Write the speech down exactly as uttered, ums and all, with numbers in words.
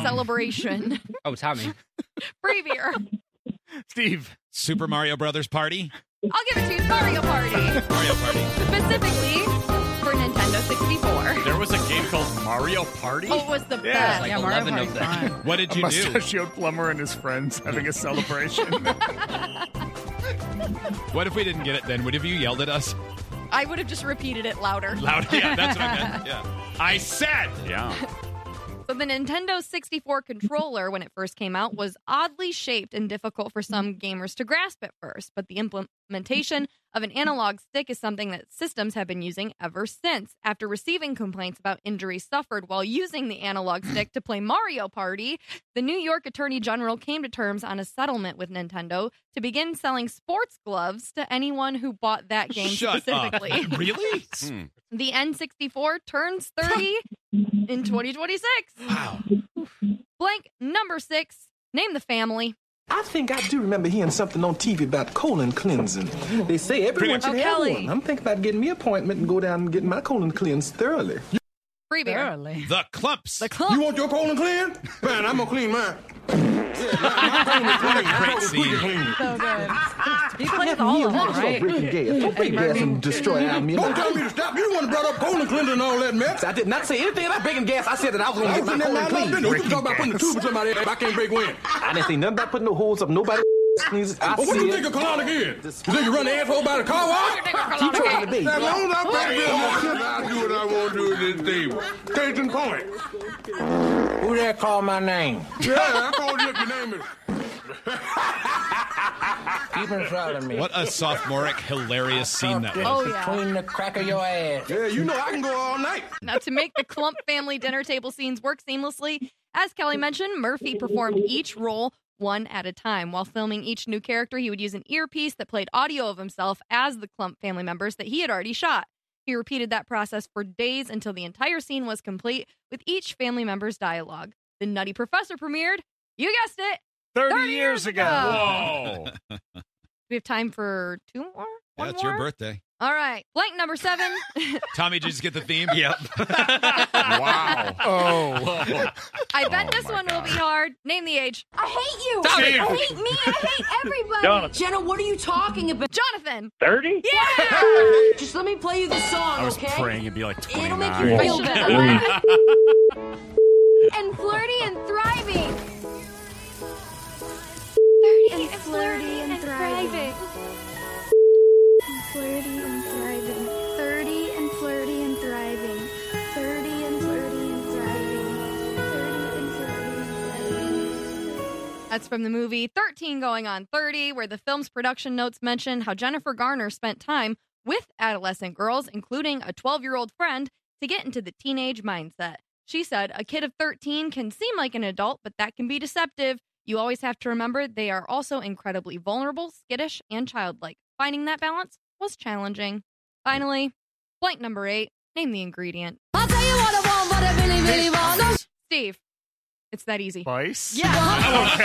celebration. Oh, Tommy. Free beer. Steve. Super Mario Brothers Party. I'll give it to you. Mario Party. Mario Party. Specifically for Nintendo sixty-four. There was a game called Mario Party? Oh, it was the Yeah. best. Like Yeah, Mario eleven of Party's them. fun. What did A you do? mustachioed plumber and his friends having a celebration. What if we didn't get it then? Would have you yelled at us? I would have just repeated it louder. Loud. Yeah, that's what I meant. Yeah. I said. Yeah. So the Nintendo sixty-four controller, when it first came out, was oddly shaped and difficult for some gamers to grasp at first, but the implementation of an analog stick is something that systems have been using ever since. After receiving complaints about injuries suffered while using the analog stick to play Mario Party, the New York Attorney General came to terms on a settlement with Nintendo to begin selling sports gloves to anyone who bought that game Shut specifically. up. Really? Hmm. The N sixty-four turns thirty in twenty twenty-six. Wow. Blank number six. Name the family. I think I do remember hearing something on T V about colon cleansing. They say everyone should Oh, have Kelly. one. I'm thinking about getting me an appointment and go down and getting my colon cleansed thoroughly. Free beer. Thoroughly. The Clumps. The clump. want your colon cleansed? Man, I'm gonna clean mine. What a great scene. So good. He I'm plays having all me of a them, lot of right? breaking gas. Don't break gas and destroy our meal. Don't tell me to stop. You the one that brought up colon cleansing and all that mess. I did not say anything about breaking gas. I said that I was going to get my colon cleansed. You talk about putting the tube in somebody else. I can't break wind. I didn't say nothing about putting no holes up nobody. I Well, what do you think of colonic is? You think you run the asshole by the car wash? Keep trying to be. As long as I pay bills, I'll do what I want to do at this table. Case in point. Who that called my name? Yeah, I told you what your name is. Keep in front of me. What a sophomoric, hilarious scene that was. Oh, yeah. Between the crack of your ass. Yeah, you know I can go all night. Now, to make the Clump family dinner table scenes work seamlessly, as Kelly mentioned, Murphy performed each role one at a time. While filming each new character, he would use an earpiece that played audio of himself as the Clump family members that he had already shot. He repeated that process for days until the entire scene was complete with each family member's dialogue. The Nutty Professor premiered, you guessed it, thirty, thirty years years ago. ago. Whoa. we have time for two more? One That's more? your birthday. All right. Blank number seven. Tommy, did you just get the theme? Yep. Wow. Oh. I bet Oh, this my one will God. be hard. Name the age. I hate you. Tommy. I hate me. I hate everybody. Jonathan. Jenna, what are you talking about? Jonathan. thirty? Yeah! Just let me play you the song, I was okay? praying it'd be like It'll make twenty-nine. you feel I better. And flirty and thriving. Thirty and flirty and thriving. Flirty and thriving. Thirty and flirty and thriving. Thirty and flirty and thriving. Thirty and flirty and thriving. That's from the movie thirteen Going on thirty, where the film's production notes mention how Jennifer Garner spent time with adolescent girls, including a twelve-year-old friend, to get into the teenage mindset. She said, a kid of thirteen can seem like an adult, but that can be deceptive. You always have to remember they are also incredibly vulnerable, skittish, and childlike. Finding that balance was challenging. Finally, blank number eight, name the ingredient. I'll tell you what I want, what I really, really want. Steve, it's that easy. Spice? Yeah. Oh, okay.